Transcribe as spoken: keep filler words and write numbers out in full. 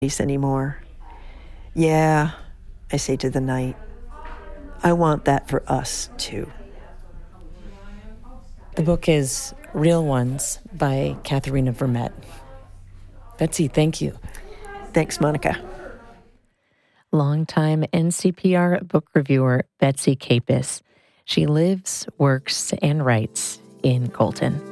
anymore. Yeah, I say to the night, I want that for us, too. The book is Real Ones by Katharina Vermette. Betsy, thank you. Thanks, Monica. Longtime N C P R book reviewer Betsy Capus. She lives, works, and writes in Colton.